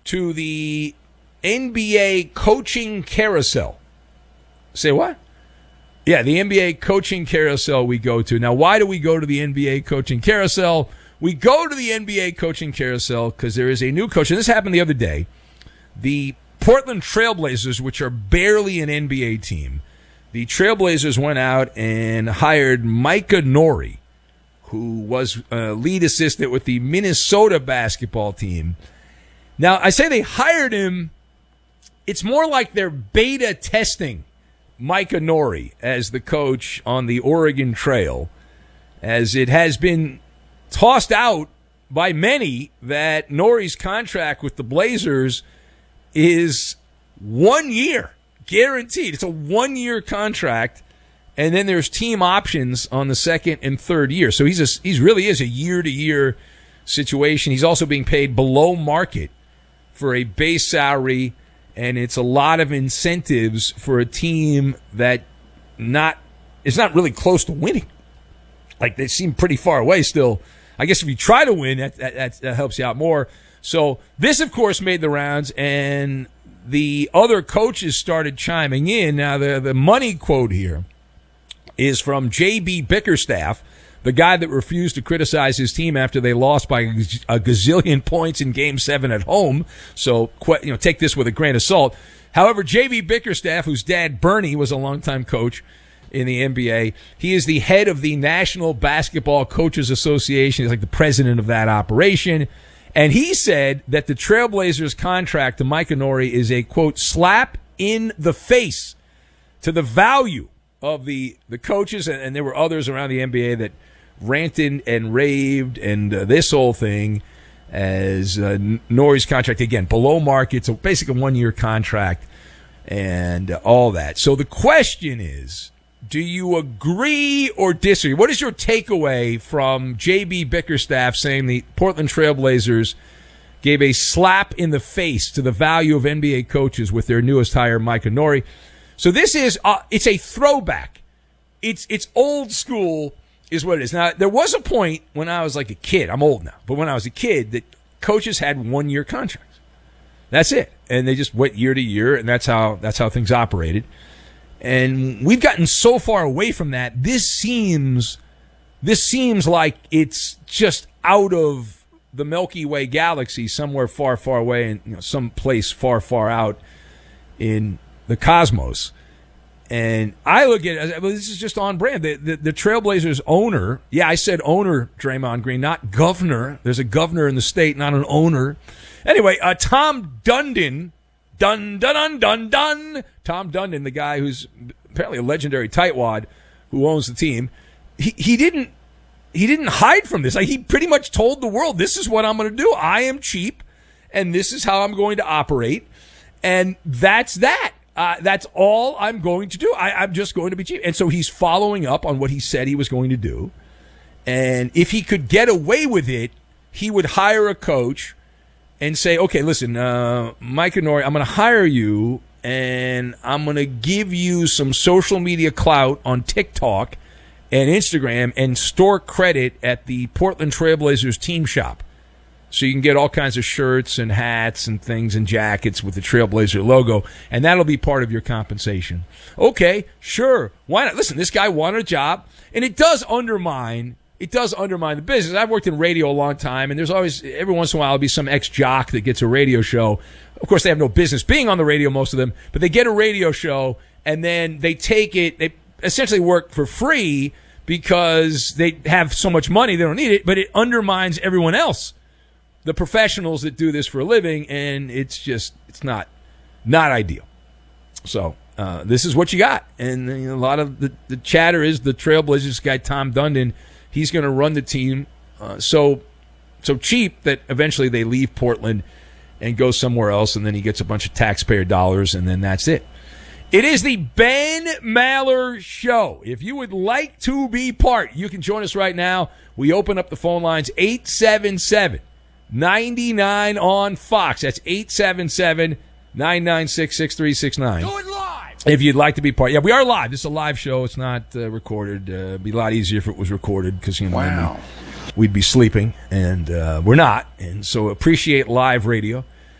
to the NBA coaching carousel. Say what? Yeah, the NBA coaching carousel we go to. Now, why do we go to the NBA coaching carousel? We go to the NBA coaching carousel because there is a new coach, and this happened the other day. The Portland Trailblazers, which are barely an NBA team, the Trailblazers went out and hired Micah Nori, who was a lead assistant with the Minnesota basketball team. Now, I say they hired him. It's more like they're beta testing Micah Nori as the coach on the Oregon Trail, as it has been tossed out by many that Nori's contract with the Blazers is 1 year guaranteed. It's a 1 year contract, and then there's team options on the second and third year. So he's really is a year-to-year situation. He's also being paid below market for a base salary, and it's a lot of incentives for a team that is not really close to winning. Like, they seem pretty far away still. I guess if you try to win, that helps you out more. So this, of course, made the rounds, and the other coaches started chiming in. Now, the money quote here is from J.B. Bickerstaff, the guy that refused to criticize his team after they lost by a gazillion points in Game 7 at home. So, take this with a grain of salt. However, J.B. Bickerstaff, whose dad, Bernie, was a longtime coach in the NBA, he is the head of the National Basketball Coaches Association. He's like the president of that operation. And he said that the Trailblazers' contract to Micah Nori is a, quote, slap in the face to the value of the coaches. And there were others around the NBA that ranted and raved and this whole thing as Nori's contract, again, below market. So basically a 1 year contract and all that. So the question is, do you agree or disagree? What is your takeaway from J.B. Bickerstaff saying the Portland Trailblazers gave a slap in the face to the value of NBA coaches with their newest hire, Micah Nori? So this is it's a throwback. It's old school is what it is. Now, there was a point when I was like a kid. I'm old now. But when I was a kid, that coaches had 1 year contracts. That's it. And they just went year to year, and that's how things operated. And we've gotten so far away from that. This seems like it's just out of the Milky Way galaxy, somewhere far, far away, and some place far, far out in the cosmos. And I look at it, this is just on brand. The Trailblazers owner, yeah, I said owner, Draymond Green, not governor. There's a governor in the state, not an owner. Anyway, Tom Dundon. Dun, dun, dun, dun, dun. Tom Dundon, the guy who's apparently a legendary tightwad who owns the team, he didn't hide from this. Like, he pretty much told the world, this is what I'm going to do. I am cheap, and this is how I'm going to operate. And that's that. That's all I'm going to do. I'm just going to be cheap. And so he's following up on what he said he was going to do. And if he could get away with it, he would hire a coach and say, okay, listen, Micah Nori, I'm going to hire you, and I'm going to give you some social media clout on TikTok and Instagram and store credit at the Portland Trailblazers team shop. So you can get all kinds of shirts and hats and things and jackets with the Trailblazer logo, and that'll be part of your compensation. Okay, sure. Why not? Listen, this guy wanted a job, and it does undermine the business. I've worked in radio a long time, and there's always, every once in a while, there'll be some ex-jock that gets a radio show. Of course, they have no business being on the radio, most of them, but they get a radio show, and then they take it, they essentially work for free because they have so much money, they don't need it, but it undermines everyone else, the professionals that do this for a living, and it's not ideal. So this is what you got. And a lot of the chatter is the Trailblazers guy, Tom Dundon, he's going to run the team so cheap that eventually they leave Portland and go somewhere else, and then he gets a bunch of taxpayer dollars, and then that's it. It is the Ben Maller Show. If you would like to be part, you can join us right now. We open up the phone lines, 877-99 on Fox. That's 877-996-6369. Do it live! If you'd like to be part. Yeah, we are live. This is a live show. It's not recorded. It'd be a lot easier if it was recorded because, wow, we'd be sleeping, and we're not. And so appreciate live radio.